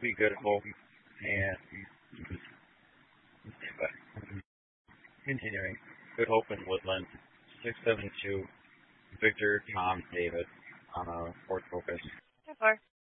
Toby Good Hope, and continuing, Good Hope in Woodland, 672, Victor Tom David, Ford Focus. Hi, Far.